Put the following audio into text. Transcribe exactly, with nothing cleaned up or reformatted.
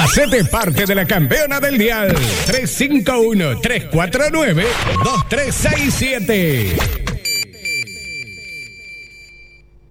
Hacete parte de la campeona del dial. tres cinco uno, tres cuatro nueve, dos tres seis siete.